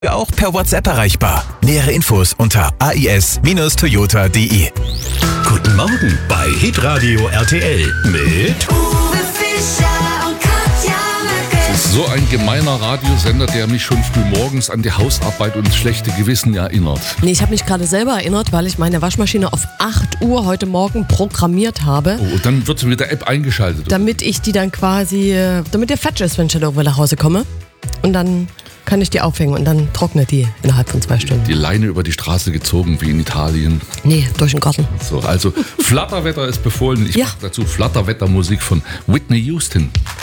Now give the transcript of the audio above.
Auch per WhatsApp erreichbar. Nähere Infos unter ais-toyota.de. Guten Morgen bei Hitradio RTL mit Uwe Fischer und Katja Möcke. So ein gemeiner Radiosender, der mich schon früh morgens an die Hausarbeit und das schlechte Gewissen erinnert. Nee, ich habe mich gerade selber erinnert, weil ich meine Waschmaschine auf 8 Uhr heute Morgen programmiert habe. Oh, und dann wird sie mit der App eingeschaltet. Damit ich die dann quasi, damit der Fetch ist, wenn ich dann irgendwann nach Hause komme. Und dann kann ich die aufhängen und dann trocknet die innerhalb von 2 Stunden. Die Leine über die Straße gezogen, wie in Italien. Nee, durch den Garten. So, also Flatterwetter ist befohlen. Ich Ja. mache dazu Flatterwettermusik von Whitney Houston.